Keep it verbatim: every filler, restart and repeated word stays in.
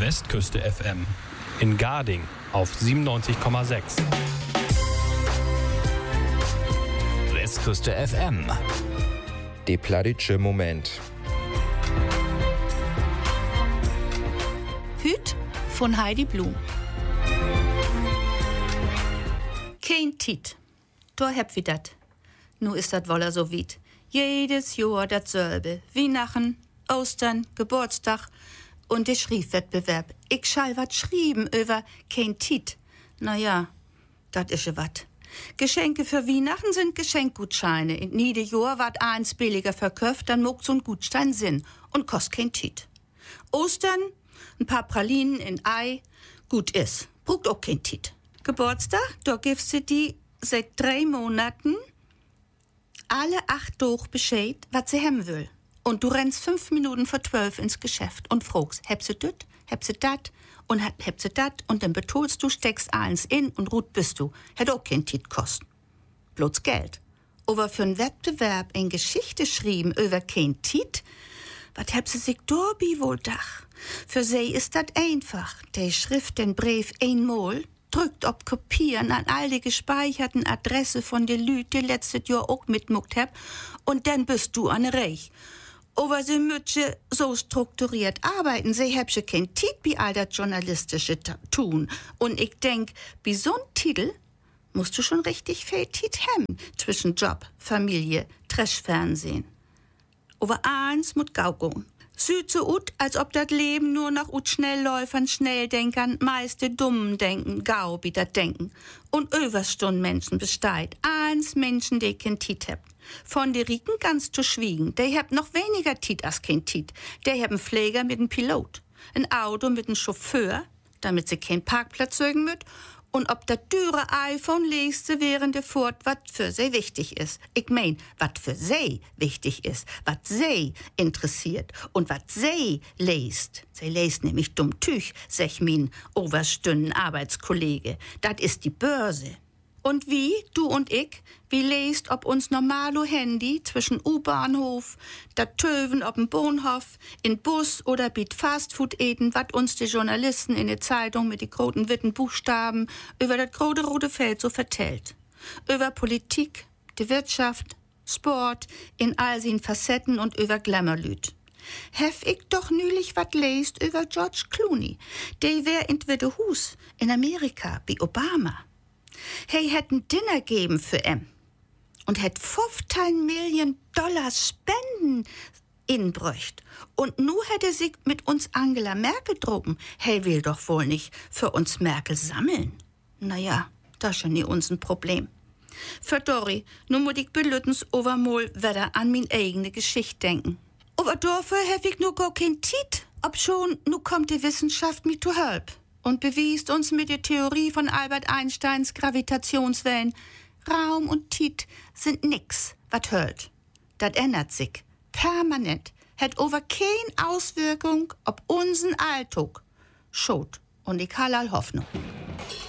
Westküste F M. In Garding auf siebenundneunzig Komma sechs. Westküste F M. Der plattitsche Moment. Hüt von Heidi Blum. Kein Tiet. Da heb wie dat. Nu ist dat woller so weit. Jedes Jahr dasselbe. Weihnachten, Ostern, Geburtstag und der Schriefwettbewerb. Ich schall wat schrieben über kein Tiet. Na ja, dat ische wat. Geschenke für Weihnachten sind Geschenkgutscheine. In niede Jahr wat eins billiger verkauft, dann mogt so'n Gutschein Sinn und kost kein Tiet. Ostern, ein paar Pralinen in Ei, gut is. Brugt auch kein Tiet. Geburtstag, da gibst du die seit drei Monaten alle acht durch Bescheid, was sie haben will. Und du rennst fünf Minuten vor zwölf ins Geschäft und fragst, heb sie düt, heb sie dat und heb sie dat und dann betolst du, steckst eins in und ruht bist du. Hätt auch kein Tiet kosten. Bloß Geld. Aber für einen Wettbewerb in Geschichte schrieben über kein Tiet, wat heb sie sich dorbi wohl dach? Für sie ist dat einfach. Die Schrift den Brief einmal, drückt ob Kopieren an all die gespeicherten Adresse von de Lüt, die letztes Jahr auch mitmuckt hab, und dann bist du an Reich. Aber sie mütze so strukturiert arbeiten, sie hebsche kein Tiet wie all das Journalistische tun. Und ich denk, wie so'n Titel musst du schon richtig viel Tiet haben zwischen Job, Familie, Trash-Fernsehen. Aber eins mut gaugon. Süd so ut, als ob das Leben nur nach ut Schnellläufern, Schnelldenkern, meiste Dummen denken, gau wie dat denken. Und Überstunden Menschen besteit. Eins Menschen, die kein Tiet hebt. Von de Riken ganz zu schwiegen. Die hebt noch weniger Tiet als kein Tiet. Die hebben Pfleger mit einem Pilot. Ein Auto mit einem Chauffeur, damit sie keinen Parkplatz zögen müt. Und ob das dürre iPhone liest sie während der Fort, wat für sie wichtig ist. Ich mein, wat für sie wichtig ist, wat sie interessiert und wat sie liest. Sie liest nämlich dumm Tüch, sech min oberstünden Arbeitskollege. Dat ist die Börse. Und wie, du und ich, wie lest ob uns normalo Handy zwischen U-Bahnhof, dat Töven ob'n Bahnhof, in Bus oder biet Fastfood eten, wat uns die Journalisten in der Zeitung mit die groten witten Buchstaben über dat grote rote Feld so vertellt. Über Politik, die Wirtschaft, Sport, in all sin Facetten und über Glamourlüt. Hef ich doch nülich wat lest über George Clooney, der wär in Witte Hus in Amerika wie Obama. Hey, hätten Dinner geben für em und hätt fünfzehn Millionen Dollar Spenden inbrücht. Und nu hätte sich mit uns Angela Merkel droben. Hey, will doch wohl nicht für uns Merkel sammeln. Naja, das ist ja nie unser Problem. Für Dori, nu muss ich belüttens overmol wieder an min eigene Geschichte denken. Aber dafür hef ich nur gar kein Tiet. Ob schon, nu kommt die Wissenschaft mir zu help. Und bewiest uns mit der Theorie von Albert Einsteins Gravitationswellen, Raum und Tiet sind nix, wat hört. Dat ändert sich. Permanent. Hat over keine Auswirkung ob unseren Alltag. Schot. Und ich hallal Hoffnung.